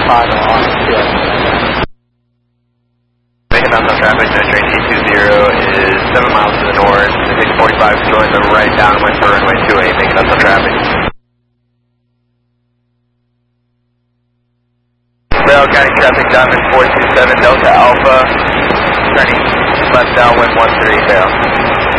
final on 2. Making up on traffic, no train E20 is 7 miles to the north, 645 is going the right downwind for runway 28, making up on traffic. Bell County traffic, Diamond 427 Delta Alpha, turning left downwind 13 Bell.